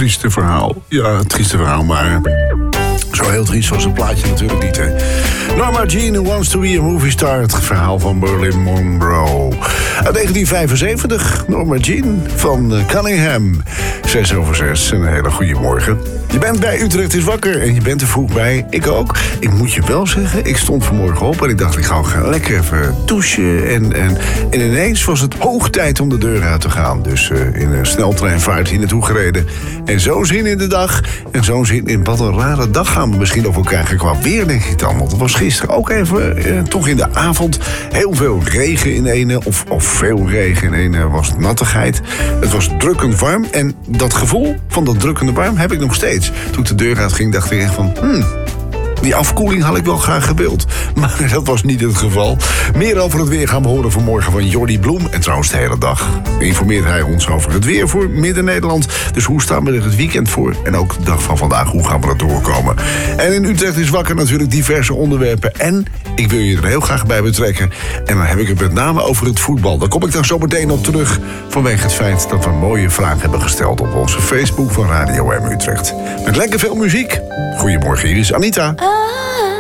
trieste verhaal. Ja, een trieste verhaal, maar zo heel triest was het plaatje natuurlijk niet, hè. Norma Jean, Who Wants to Be a Movie Star. Het verhaal van Marilyn Monroe. Uit 1975, Norma Jean van Cunningham. 6:06, een hele goede morgen. Je bent bij Utrecht is wakker en je bent er vroeg bij. Ik ook. Ik moet je wel zeggen, ik stond vanmorgen op en ik dacht, ik ga lekker even douchen. En ineens was het hoog tijd om de deur uit te gaan. Dus in een sneltreinvaart hier naartoe gereden. En zo'n zin in de dag. En zo'n zin in wat een rare dag gaan we misschien over krijgen qua weer, denk ik dan. Want het was gisteren ook even, toch in de avond, heel veel regen in ene. Of veel regen in ene was nattigheid. Het was drukkend warm. En dat gevoel van dat drukkende warm heb ik nog steeds. Toen ik de deur uitging, dacht ik echt van... die afkoeling had ik wel graag gewild. Maar dat was niet het geval. Meer over het weer gaan we horen vanmorgen van Jordi Bloem. En trouwens de hele dag informeert hij ons over het weer voor Midden-Nederland. Dus hoe staan we er het weekend voor? En ook de dag van vandaag, hoe gaan we er doorkomen? En in Utrecht is wakker natuurlijk diverse onderwerpen. En ik wil je er heel graag bij betrekken. En dan heb ik het met name over het voetbal. Daar kom ik dan zo meteen op terug. Vanwege het feit dat we een mooie vraag hebben gesteld op onze Facebook van Radio M Utrecht. Met lekker veel muziek. Goedemorgen, hier is Anita.